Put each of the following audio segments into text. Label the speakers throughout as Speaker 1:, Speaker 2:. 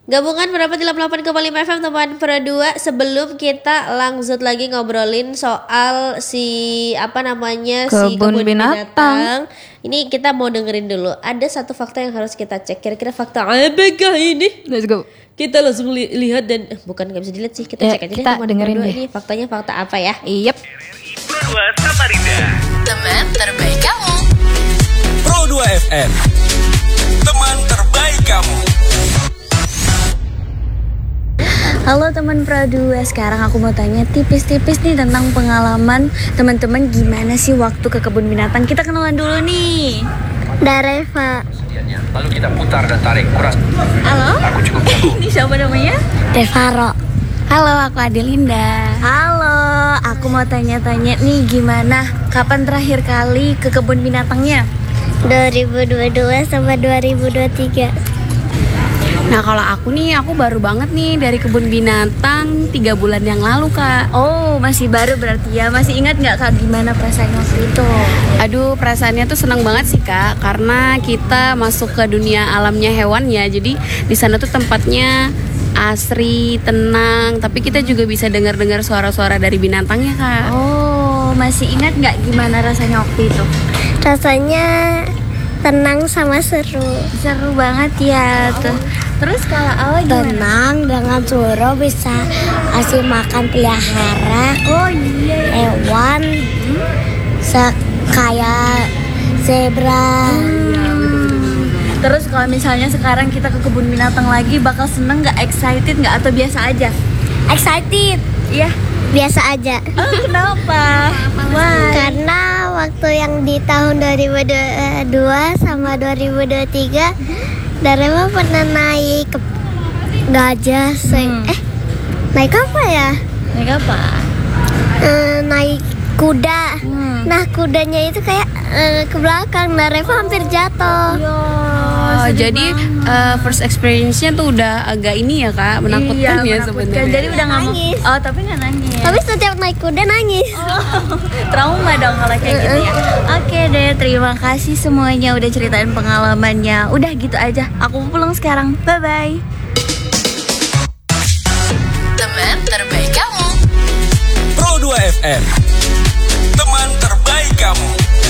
Speaker 1: Gabungan berapa di 88,5 FM teman Pro 2. Sebelum kita lanjut lagi ngobrolin soal si
Speaker 2: Kebun binatang.
Speaker 1: Ini kita mau dengerin dulu. Ada satu fakta yang harus kita cek. Kira-kira fakta apakah ini?
Speaker 2: Let's go.
Speaker 1: Kita langsung lihat dan bukan nggak bisa dilihat sih. Kita cek aja
Speaker 2: kita
Speaker 1: deh teman
Speaker 2: dengerin
Speaker 1: Pro 2
Speaker 2: deh.
Speaker 1: ini faktanya fakta apa ya?
Speaker 2: Yep.
Speaker 3: Pro 2 Samarinda.
Speaker 4: Teman terbaik kamu.
Speaker 3: Pro 2 FM. Teman terbaik kamu.
Speaker 5: Halo teman Pro 2, sekarang aku mau tanya tipis-tipis nih tentang pengalaman teman-teman gimana sih waktu ke kebun binatang. Kita kenalan dulu nih. Dareva.
Speaker 6: Lalu kita putar dan tarik kuras.
Speaker 5: Halo.
Speaker 6: Aku cukup jago.
Speaker 5: Ini siapa namanya?
Speaker 7: Devaro.
Speaker 5: Halo, aku Adelinda. Halo, aku mau tanya-tanya nih gimana? Kapan terakhir kali ke kebun binatangnya?
Speaker 7: 2022 sama 2023.
Speaker 8: Nah kalau aku baru banget nih dari kebun binatang 3 bulan yang lalu kak.
Speaker 5: Oh, masih baru berarti ya. Masih ingat nggak kak gimana perasaannya waktu itu?
Speaker 8: Aduh perasaannya tuh senang banget sih kak, karena kita masuk ke dunia alamnya hewan ya. Jadi di sana tuh tempatnya asri, tenang, tapi kita juga bisa dengar-dengar suara-suara dari binatangnya kak.
Speaker 5: Oh, masih ingat nggak gimana rasanya waktu itu?
Speaker 7: Rasanya tenang sama seru.
Speaker 5: Seru banget ya. Terus kalau awal gimana?
Speaker 7: Tenang dengan suruh bisa kasih makan pelihara.
Speaker 5: Oh iya.
Speaker 7: Hewan kayak zebra.
Speaker 5: Terus kalau misalnya sekarang kita ke kebun binatang lagi, bakal seneng nggak, excited nggak, atau biasa aja?
Speaker 7: Excited.
Speaker 5: Iya.
Speaker 7: Biasa aja.
Speaker 5: Oh, kenapa? Why?
Speaker 7: Karena waktu yang di tahun 2022 sama 2023 Darema pernah naik gajah. Naik apa ya?
Speaker 5: Naik apa?
Speaker 7: Naik kuda. Nah kudanya itu kayak ke belakang. Darema hampir jatuh.
Speaker 8: Oh, jadi first experience-nya tuh udah agak ini ya kak, menakutkan ya sebenarnya.
Speaker 5: Jadi udah nggak
Speaker 7: nangis.
Speaker 5: Oh, tapi nggak nangis.
Speaker 7: Tapi setiap naik kuda nangis.
Speaker 5: Trauma dong kalau kayak gitu ya. Oke deh, terima kasih semuanya udah ceritain pengalamannya. Udah gitu aja, aku pulang sekarang. Bye bye.
Speaker 4: Teman terbaik kamu.
Speaker 3: Pro 2 FM. Teman terbaik kamu.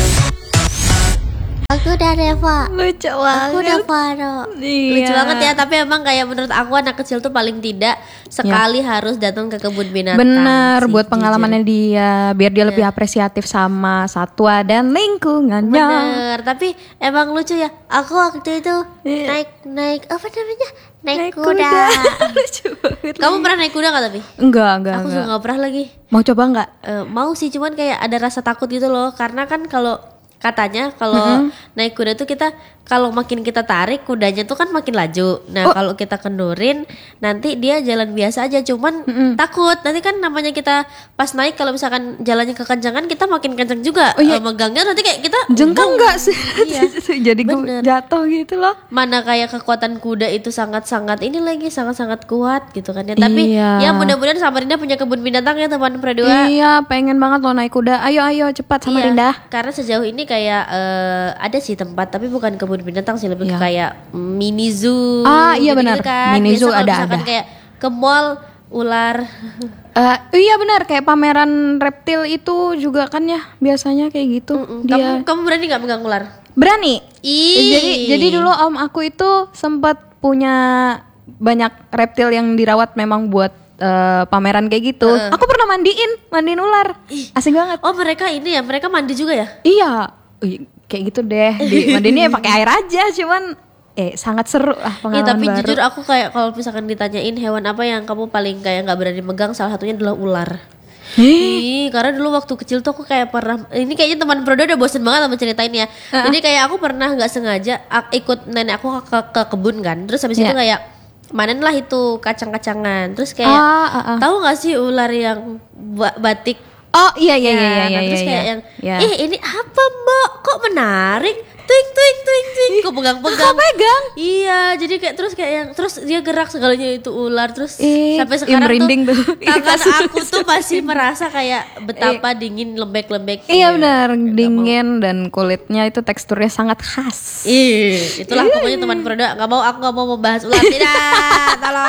Speaker 7: Aku udah Reva.
Speaker 5: Lucu
Speaker 7: Aku udah Faro.
Speaker 1: Lucu banget ya, tapi emang kayak menurut aku anak kecil tuh paling tidak sekali harus datang ke kebun binatang.
Speaker 2: Bener,
Speaker 1: sih,
Speaker 2: buat pengalamannya dia, biar dia lebih apresiatif sama satwa dan lingkungannya.
Speaker 1: Bener, tapi emang lucu ya. Aku waktu itu naik apa namanya? Naik kuda.
Speaker 2: Lucu banget.
Speaker 1: Kamu pernah naik kuda nggak tapi?
Speaker 2: Enggak.
Speaker 1: Aku juga nggak pernah lagi.
Speaker 2: Mau coba nggak?
Speaker 1: Mau sih, cuman kayak ada rasa takut gitu loh. Karena kan kalau katanya kalau naik kuda tuh kita kalau makin kita tarik kudanya tuh kan makin laju. Nah kalau kita kendurin nanti dia jalan biasa aja, cuman takut nanti kan namanya kita pas naik kalau misalkan jalannya kekencangan kita makin kencang juga megangnya, nanti kayak kita
Speaker 2: Jengkang nggak sih?
Speaker 1: Iya.
Speaker 2: Jadi gue
Speaker 1: Bener.
Speaker 2: jatuh gitu loh.
Speaker 1: Mana kayak kekuatan kuda itu sangat-sangat ini lagi sangat-sangat kuat gitu kan ya. Tapi
Speaker 2: Iya.
Speaker 1: ya mudah-mudahan Samarinda punya kebun binatang ya teman Pro 2.
Speaker 2: Iya, pengen banget lo naik kuda. Ayo cepat sama
Speaker 1: Iya,
Speaker 2: Rinda.
Speaker 1: karena sejauh ini kayak ada sih tempat tapi bukan kebun binatang sih, lebih ke kayak mini zoo.
Speaker 2: Ah, iya
Speaker 1: gitu-gitu
Speaker 2: benar.
Speaker 1: kan.
Speaker 2: Mini
Speaker 1: Biasa
Speaker 2: zoo
Speaker 1: kalau
Speaker 2: ada.
Speaker 1: misalkan kayak ke mall ular.
Speaker 2: Iya benar, kayak pameran reptil itu juga kan ya biasanya kayak gitu. Dia
Speaker 1: Kamu berani nggak megang ular?
Speaker 2: berani.
Speaker 1: Ih.
Speaker 2: Jadi dulu om aku itu sempat punya banyak reptil yang dirawat memang buat pameran kayak gitu. Aku pernah mandiin ular. Asik banget.
Speaker 1: Oh mereka ini ya, mereka mandi juga ya?
Speaker 2: Iya. Kayak gitu deh. Mandiinnya ya pakai air aja, cuman sangat seru
Speaker 1: Iya,
Speaker 2: pengalaman
Speaker 1: tapi
Speaker 2: baru.
Speaker 1: jujur aku kayak kalau misalkan ditanyain hewan apa yang kamu paling kayak nggak berani megang, salah satunya adalah ular. Karena dulu waktu kecil tuh aku kayak pernah, ini kayaknya teman Prodo udah bosen banget sama ceritain ya. Jadi kayak aku pernah nggak sengaja ikut nenek aku ke kebun kan, terus habis itu kayak manen lah itu kacang-kacangan, terus kayak tahu nggak sih ular yang batik
Speaker 2: Oh iya iya
Speaker 1: Ya,
Speaker 2: iya
Speaker 1: nah,
Speaker 2: iya
Speaker 1: terus
Speaker 2: iya.
Speaker 1: kayak yang
Speaker 2: Ya.
Speaker 1: ini apa Mbak? Kok menarik? Twing. Kok pegang-pegang.
Speaker 2: pegang?
Speaker 1: Iya, jadi kayak terus dia gerak segalanya itu ular terus
Speaker 2: Ih,
Speaker 1: sampai sekarang
Speaker 2: merinding tuh.
Speaker 1: tangan aku tuh masih merasa kayak betapa dingin lembek-lembek.
Speaker 2: Iya benar, dingin dan kulitnya itu teksturnya sangat khas.
Speaker 1: Itulah pokoknya teman Prodo. Aku nggak mau membahas ular. Tidak, tolong.